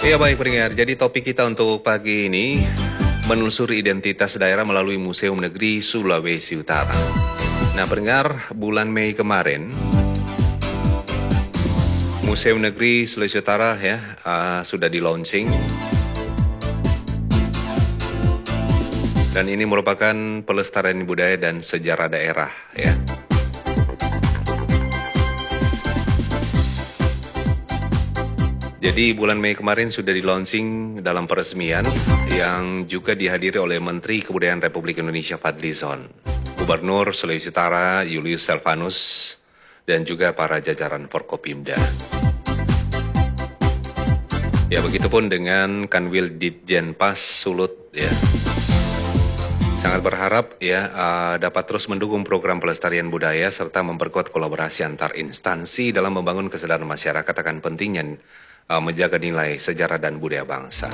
Ya baik pendengar, jadi topik kita untuk pagi ini menelusuri identitas daerah melalui Museum Negeri Sulawesi Utara. Nah pendengar, bulan Mei kemarin Museum Negeri Sulawesi Utara sudah di launching. Dan ini merupakan pelestarian budaya dan sejarah daerah ya. Jadi bulan Mei kemarin sudah di launching dalam peresmian yang juga dihadiri oleh Menteri Kebudayaan Republik Indonesia Fadlizon, Gubernur Sulawesi Utara Julius Selvanus, dan juga para jajaran Forkopimda. Ya begitupun dengan Kanwil Ditjenpas Sulut ya. Sangat berharap dapat terus mendukung program pelestarian budaya serta memperkuat kolaborasi antar instansi dalam membangun kesadaran masyarakat akan pentingnya menjaga nilai sejarah dan budaya bangsa.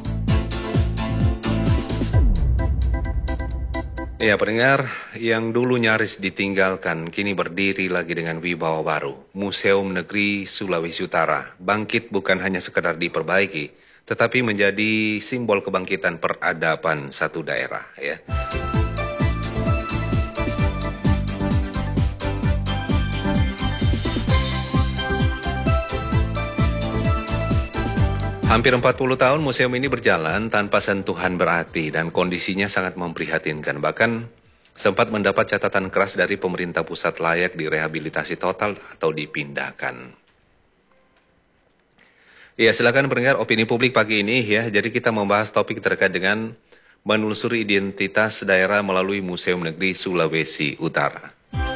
Ya pendengar, yang dulu nyaris ditinggalkan kini berdiri lagi dengan wibawa baru. Museum Negeri Sulawesi Utara bangkit bukan hanya sekedar diperbaiki, tetapi menjadi simbol kebangkitan peradaban satu daerah ya. Hampir 40 tahun museum ini berjalan tanpa sentuhan berarti dan kondisinya sangat memprihatinkan. Bahkan sempat mendapat catatan keras dari pemerintah pusat layak direhabilitasi total atau dipindahkan. Ya, silakan pendengar opini publik pagi ini ya. Jadi kita membahas topik terkait dengan menelusuri identitas daerah melalui Museum Negeri Sulawesi Utara.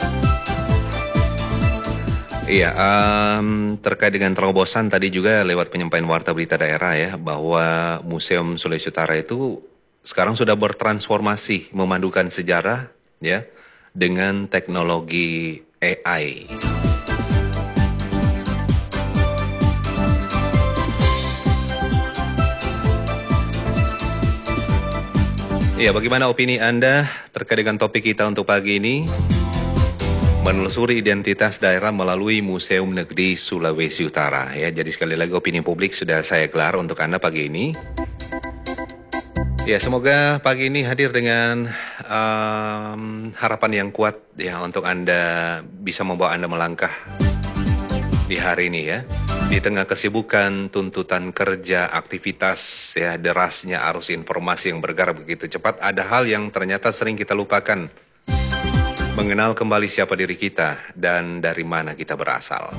Iya, terkait dengan terobosan tadi juga lewat penyampaian warta berita daerah ya, bahwa Museum Sulawesi Utara itu sekarang sudah bertransformasi memandukan sejarah ya dengan teknologi AI. Ya, bagaimana opini Anda terkait dengan topik kita untuk pagi ini? Menelusuri identitas daerah melalui Museum Negeri Sulawesi Utara ya. Jadi sekali lagi opini publik sudah saya gelar untuk Anda pagi ini. Ya, semoga pagi ini hadir dengan harapan yang kuat ya untuk Anda, bisa membawa Anda melangkah di hari ini ya. Di tengah kesibukan, tuntutan kerja, aktivitas ya, derasnya arus informasi yang bergerak begitu cepat, ada hal yang ternyata sering kita lupakan. Mengenal kembali siapa diri kita dan dari mana kita berasal.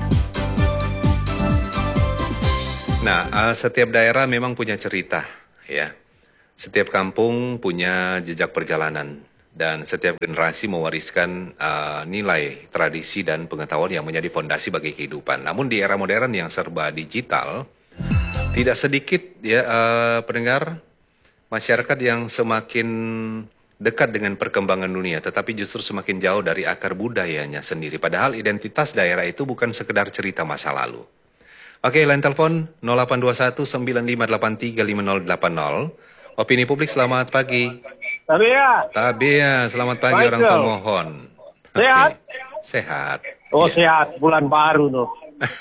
Nah, setiap daerah memang punya cerita, ya. Setiap kampung punya jejak perjalanan dan setiap generasi mewariskan nilai, tradisi dan pengetahuan yang menjadi fondasi bagi kehidupan. Namun di era modern yang serba digital, tidak sedikit ya pendengar masyarakat yang semakin dekat dengan perkembangan dunia, tetapi justru semakin jauh dari akar budayanya sendiri. Padahal identitas daerah itu bukan sekedar cerita masa lalu. Oke, line telepon 0821 9583 5080. Opini publik, selamat pagi. Tabea, selamat pagi orang Tomohon. Sehat? Sehat. Oh ya. Sehat, bulan baru tuh.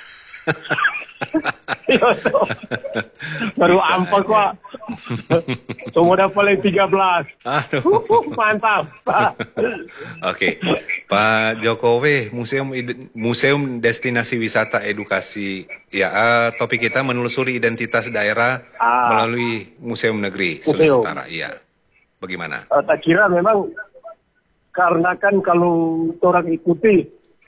Baru ampun kok. Semua dapat 13. Aduh. Mantap. Oke, Pak Jokowi, Museum Destinasi Wisata Edukasi. Ya, topik kita menelusuri identitas daerah melalui Museum Negeri Sulawesi Utara. Iya, bagaimana? Tak kira memang karena kan kalau orang ikuti,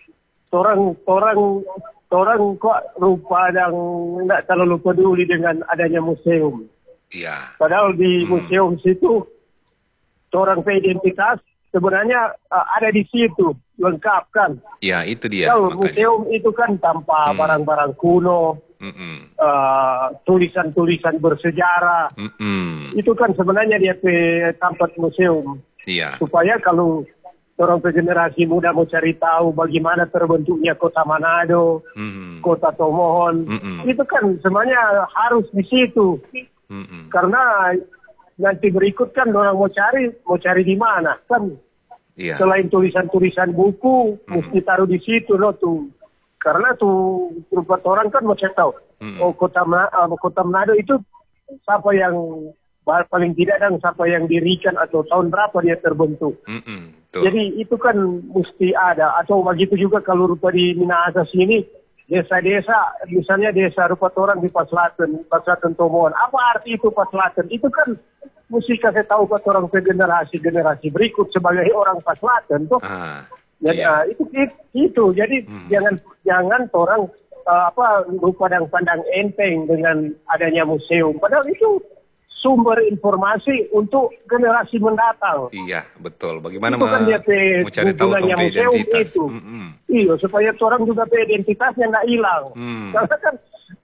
orang kok rupa yang tidak terlalu peduli dengan adanya museum. Iya. Padahal di museum situ, orang identitas sebenarnya ada di situ, lengkap kan. Ya, itu dia. Kalau museum itu kan tanpa barang-barang kuno, tulisan-tulisan bersejarah. Itu kan sebenarnya dia tempat museum. Iya. Supaya kalau orang generasi muda mau cari tahu bagaimana terbentuknya kota Manado, kota Tomohon, itu kan sebenarnya harus di situ. Karena nanti berikut kan orang mau cari di mana kan. Selain tulisan-tulisan buku, mesti taruh di situ loh tuh Karena tuh beberapa orang kan mau saya tahu, kota Manado itu siapa yang paling tidak dan siapa yang dirikan atau tahun berapa dia terbentuk. Jadi itu kan mesti ada. Atau begitu juga kalau rupa di Minahasa sini, desa-desa, misalnya desa rupa orang di Paslaten Tomohon. Apa arti itu Paslaten? Itu kan mesti kasih tahu ke orang ke generasi berikut sebagai orang Paslaten tuh. Jadi itu. Jadi jangan orang rupa dan pandang enteng dengan adanya museum. Padahal itu sumber informasi untuk generasi mendatang. Iya, betul. Bagaimana itu kan mau cari tahu tentang identitas. Iya, supaya orang juga identitasnya nggak hilang. Karena kan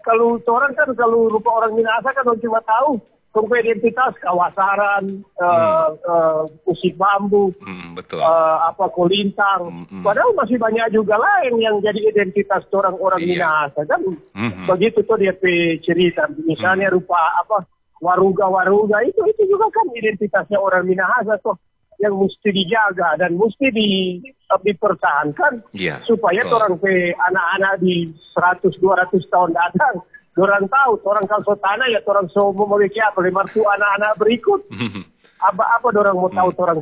kalau rupa orang Minahasa kan cuma tahu tentang identitas kawasaran, musik bambu, betul. Kolintang. Padahal masih banyak juga lain yang jadi identitas orang-orang Minahasa kan. Begitu tuh dia cerita, misalnya rupa waruga itu juga kan identitasnya orang Minahasa tuh yang mesti dijaga dan mesti dipertahankan supaya orang anak-anak di 100-200 tahun datang orang tahu orang kalau tanah ya orang so memiliki apa martu anak-anak berikut apa orang mau tahu orang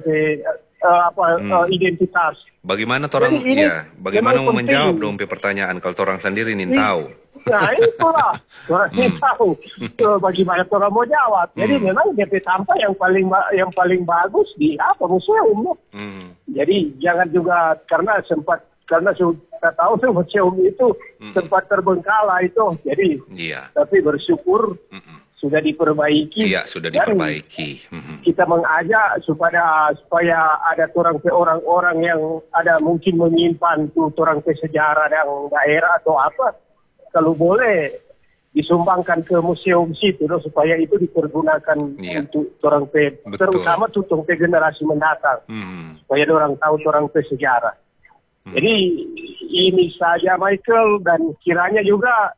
identitas. Bagaimana orang bagaimana mau menjawab dong pertanyaan kalau orang sendiri nih tahu. Nah itulah orang ini tahu bagaimana orang mau jawab. Jadi memang DP sampah yang paling bagus di museum. Jadi jangan juga karena kita tahu museum itu sempat terbengkalai itu. Jadi tapi bersyukur sudah diperbaiki. Iya, sudah diperbaiki. Kita mengajak supaya ada orang-orang yang ada mungkin menyimpan orang sejarah dan daerah atau apa. Kalau boleh disumbangkan ke museum situ supaya itu dipergunakan untuk orang terutama untuk generasi mendatang supaya orang tahu orang sejarah. Jadi ini saja Michael dan kiranya juga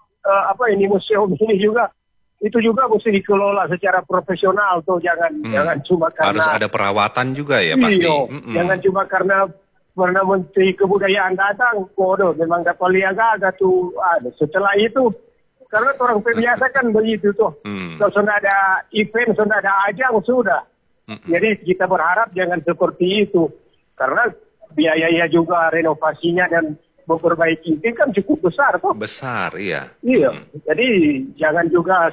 museum ini juga itu juga mesti dikelola secara profesional tuh jangan cuma karena harus ada perawatan juga ya pasti. Jangan cuma karena Perdana Menteri Kebudayaan datang, memang dapat liaga tuh. Setelah itu, karena orang biasa kan begitu tuh. Kalau sudah ada event, sudah ada ajang, sudah. Jadi kita berharap jangan seperti itu. Karena biayanya juga renovasinya dan memperbaiki itu kan cukup besar tuh. Besar, iya. Iya, jadi jangan juga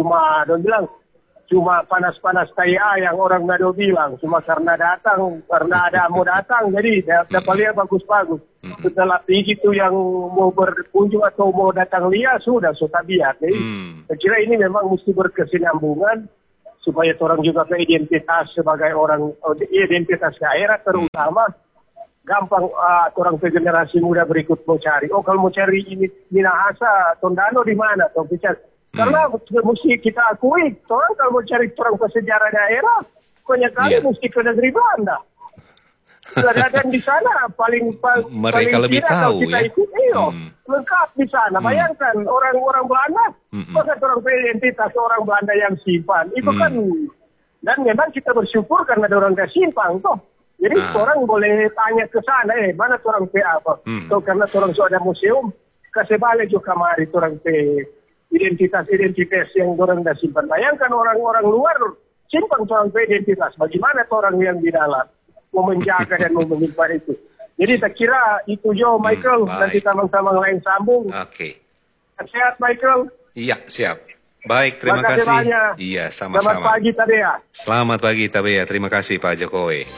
cuma panas-panas kayak yang orang Manado bilang, cuma karena mau datang, jadi dapat lihat bagus-bagus. Setelah itu yang mau berkunjung atau mau datang lihat, sudah biar. Jadi saya kira ini memang mesti berkesinambungan, supaya orang juga ke identitas sebagai orang, identitas daerah terutama, gampang orang ke generasi muda berikut mau cari. Kalau mau cari ini Minahasa, Tondano di mana? Karena mesti kita akui, orang kalau mau cari orang pesejarah daerah, banyak kali mesti ke negeri Belanda. Dan di sana mereka lebih tahu kita ikut, lengkap di sana. Bayangkan orang Belanda, masa orang identitas orang Belanda yang simpan. Itu kan, dan memang kita bersyukur karena orang gak simpan toh. Jadi orang boleh tanya ke sana, mana orang apa? Karena orang sudah ada museum, kasih balik juga kemari orang identitas yang orang dah simpan. Bayangkan orang-orang luar simpan orang identitas. Bagaimana orang yang di dalam mau menjaga dan mau menyimpan itu. Jadi saya kira itu Michael. Nanti sama-sama lain sambung. Oke. Sehat Michael. Iya siap. Baik, terima kasih. Banyak. Iya sama-sama. Selamat pagi Tabea. Selamat pagi Tabea. Terima kasih Pak Jokowi.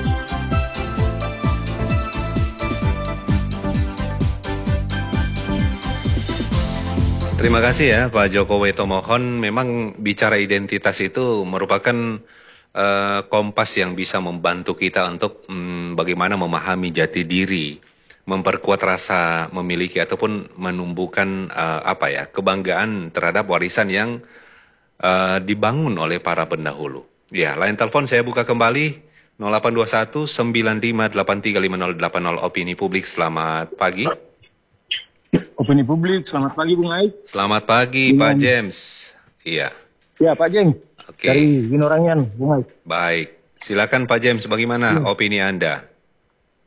Terima kasih ya Pak Jokowi Tomohon. Memang bicara identitas itu merupakan kompas yang bisa membantu kita untuk bagaimana memahami jati diri, memperkuat rasa memiliki ataupun menumbuhkan kebanggaan terhadap warisan yang dibangun oleh para pendahulu. Ya, line telepon saya buka kembali 0821 95835080 opini publik. Selamat pagi. Opini publik, selamat pagi Bung Aik. Selamat pagi Pak James. Iya. Ya Pak James. Oke. Dari Winorangian, Bung Aik. Baik. Silakan Pak James, bagaimana opini Anda?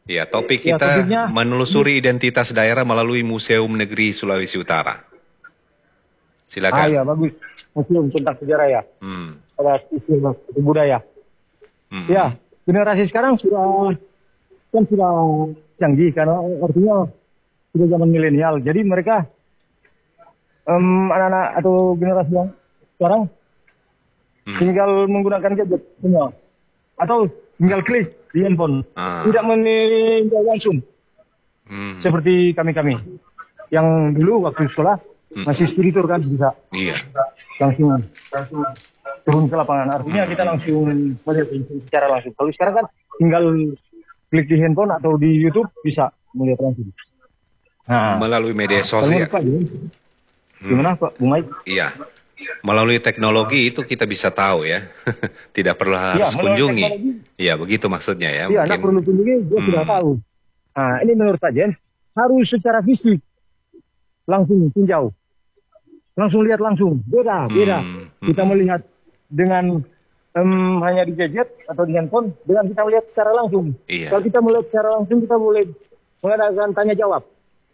Ya, topik Ya, kita topiknya menelusuri identitas daerah melalui Museum Negeri Sulawesi Utara. Silakan. ya bagus. Museum tentang sejarah ya. Ada istilah budaya. Ya, generasi sekarang sudah canggih karena artinya sudah zaman milenial. Jadi mereka anak-anak atau generasi yang sekarang tinggal menggunakan gadget semua atau tinggal klik di handphone, tidak meninjau langsung seperti kami yang dulu waktu sekolah masih spiritur kan bisa langsung turun ke lapangan. Artinya kita langsung melihat secara langsung. Kalau sekarang kan tinggal klik di handphone atau di YouTube bisa melihat langsung. Nah, melalui media sosial. Gimana Pak Bung Mike? Iya, melalui teknologi itu kita bisa tahu ya, tidak perlu harus kunjungi. Iya, begitu maksudnya ya. Iya, tidak perlu kunjungi, dia sudah tahu. Nah, ini menurut Pak Jen, harus secara fisik langsung tinjau, langsung lihat langsung, beda. Kita melihat dengan hanya di gadget atau di handphone, dengan kita melihat secara langsung. Iya. Kalau kita melihat secara langsung, kita boleh mengadakan tanya jawab.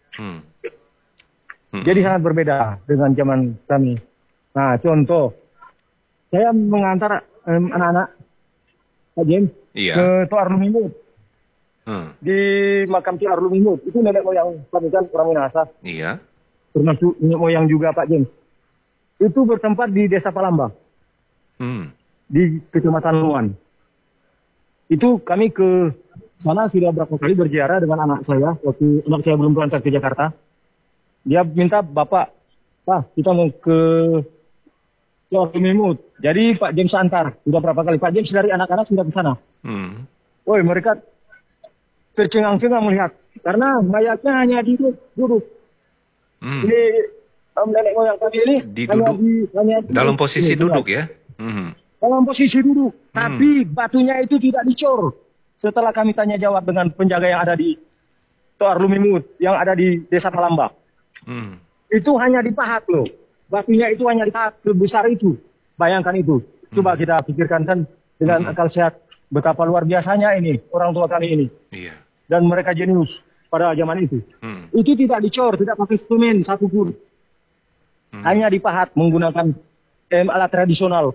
Jadi sangat berbeda dengan zaman kami. Nah, contoh, saya mengantar anak-anak Pak James ke Toar Lumimut. Di makam Toar Lumimut. Itu nenek moyang kami kan orang Minahasa. Iya. Termasuk nenek moyang juga Pak James. Itu bertempat di Desa Palamba. Di Kecamatan Luan. Itu kami ke sana sudah berapa kali berziarah dengan anak saya. Waktu anak saya belum berangkat ke Jakarta. Dia minta Bapak, Pak, kita mau ke Toar Lumimut. Jadi Pak James antar. Sudah berapa kali Pak James dari anak-anak sudah ke sana. Woi, mereka tercengang-cengang melihat. Karena mayatnya hanya duduk. Ini nenek moyang kami ini hanya dalam posisi duduk ya? Dalam posisi duduk. Tapi batunya itu tidak dicor. Setelah kami tanya jawab dengan penjaga yang ada di Toar Lumimut, yang ada di Desa Palamba. Itu hanya dipahat loh. Batunya itu hanya dipahat sebesar itu. Bayangkan itu. Coba kita pikirkan kan dengan akal sehat betapa luar biasanya ini orang tua kami ini. Dan mereka jenius pada zaman itu. Itu tidak dicor, tidak pakai semen satupun. Hanya dipahat menggunakan alat tradisional.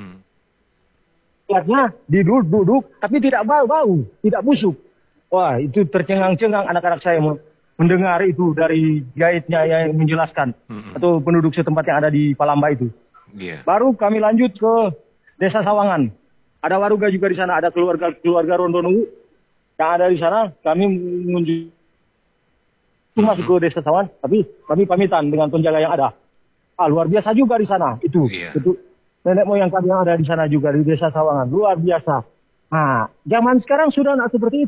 Alatnya duduk, tapi tidak bau, tidak busuk. Wah, itu tercengang-cengang anak-anak saya mendengar itu dari gaitnya yang menjelaskan atau penduduk setempat yang ada di Palamba itu. Baru kami lanjut ke Desa Sawangan. Ada warga juga di sana, ada keluarga Rondonu yang ada di sana. Kami masuk ke Desa Sawangan, tapi kami pamitan dengan penjaga yang ada. Luar biasa juga di sana itu. Itu nenek moyang kami yang ada di sana juga di Desa Sawangan, luar biasa. Nah, zaman sekarang sudah tidak seperti itu.